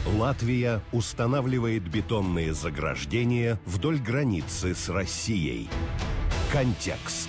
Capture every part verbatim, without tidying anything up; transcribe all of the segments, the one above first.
Латвия устанавливает бетонные заграждения вдоль границы с Россией. Контекст.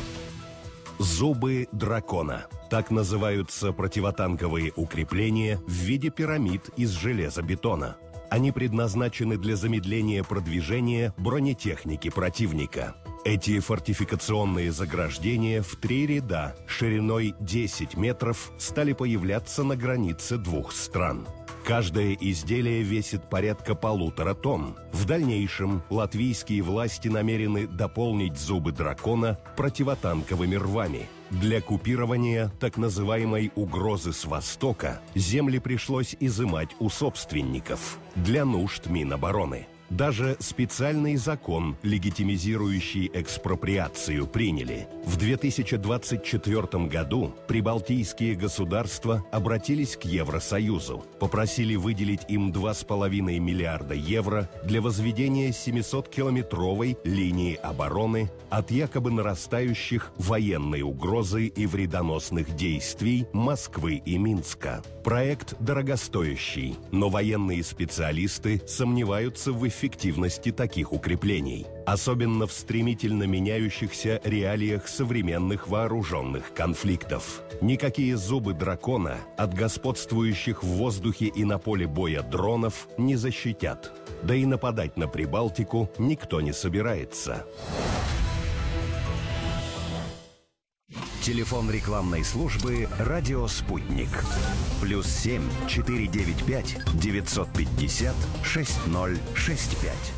Зубы дракона. Так называются противотанковые укрепления в виде пирамид из железобетона. Они предназначены для замедления продвижения бронетехники противника. Эти фортификационные заграждения в три ряда шириной десять метров стали появляться на границе двух стран. Каждое изделие весит порядка полутора тонн. В дальнейшем латвийские власти намерены дополнить зубы дракона противотанковыми рвами. Для купирования так называемой угрозы с востока земли пришлось изымать у собственников для нужд Минобороны. Даже специальный закон, легитимизирующий экспроприацию, приняли. В две тысячи двадцать четвёртом году прибалтийские государства обратились к Евросоюзу, попросили выделить им два с половиной миллиарда евро для возведения семисоткилометровой линии обороны от якобы нарастающих военной угрозы и вредоносных действий Москвы и Минска. Проект дорогостоящий, но военные специалисты сомневаются в эффективности таких укреплений, особенно в стремительно меняющихся реалиях современных вооруженных конфликтов. Никакие зубы дракона от господствующих в воздухе и на поле боя дронов не защитят. Да и нападать на Прибалтику никто не собирается. Телефон рекламной службы «Радио Спутник». Плюс семь четыре девять пять девятьсот пятьдесят шесть ноль шесть пять.